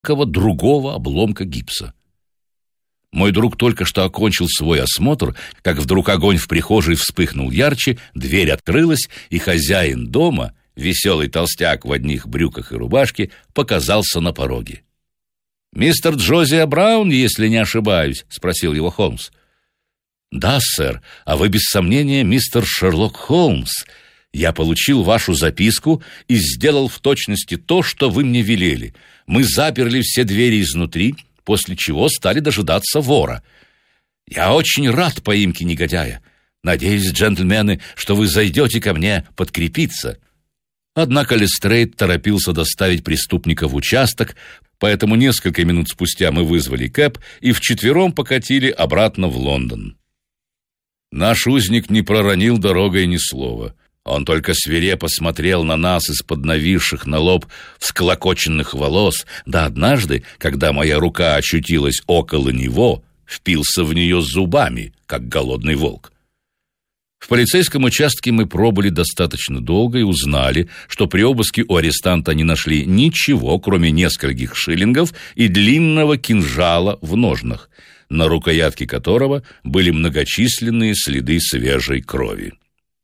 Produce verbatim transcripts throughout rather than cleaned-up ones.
всякого другого обломка гипса. Мой друг только что окончил свой осмотр, как вдруг огонь в прихожей вспыхнул ярче, дверь открылась, и хозяин дома, веселый толстяк в одних брюках и рубашке, показался на пороге. «Мистер Джозиа Браун, если не ошибаюсь?» — спросил его Холмс. «Да, сэр, а вы, без сомнения, мистер Шерлок Холмс. Я получил вашу записку и сделал в точности то, что вы мне велели. Мы заперли все двери изнутри, после чего стали дожидаться вора. Я очень рад поимке негодяя. Надеюсь, джентльмены, что вы зайдете ко мне подкрепиться». Однако Лестрейд торопился доставить преступника в участок, поэтому несколько минут спустя мы вызвали кэб и вчетвером покатили обратно в Лондон. Наш узник не проронил дорогой ни слова. Он только свирепо смотрел на нас из-под нависших на лоб всклокоченных волос, да однажды, когда моя рука очутилась около него, впился в нее зубами, как голодный волк. В полицейском участке мы пробыли достаточно долго и узнали, что при обыске у арестанта не нашли ничего, кроме нескольких шиллингов и длинного кинжала в ножнах, на рукоятке которого были многочисленные следы свежей крови.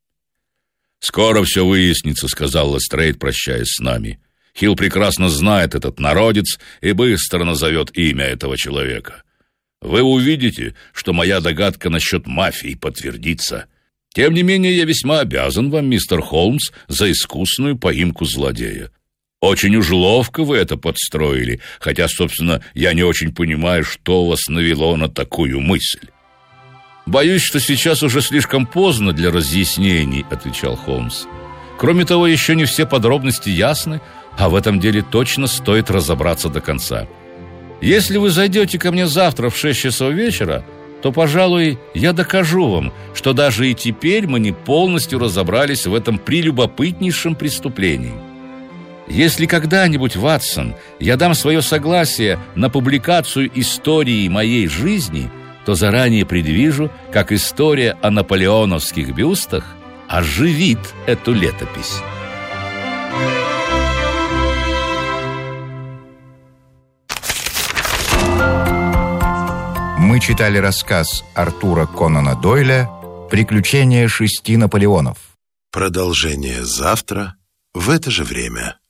«Скоро все выяснится», — сказал Лестрейд, прощаясь с нами. «Хилл прекрасно знает этот народец и быстро назовет имя этого человека. Вы увидите, что моя догадка насчет мафии подтвердится. Тем не менее, я весьма обязан вам, мистер Холмс, за искусную поимку злодея. Очень уж ловко вы это подстроили, хотя, собственно, я не очень понимаю, что вас навело на такую мысль». «Боюсь, что сейчас уже слишком поздно для разъяснений», — отвечал Холмс. «Кроме того, еще не все подробности ясны, а в этом деле точно стоит разобраться до конца. Если вы зайдете ко мне завтра в шесть часов вечера, то, пожалуй, я докажу вам, что даже и теперь мы не полностью разобрались в этом прелюбопытнейшем преступлении. Если когда-нибудь, Ватсон, я дам свое согласие на публикацию истории моей жизни, то заранее предвижу, как история о наполеоновских бюстах оживит эту летопись». Мы читали рассказ Артура Конана Дойля «Приключения шести Наполеонов». Продолжение завтра в это же время.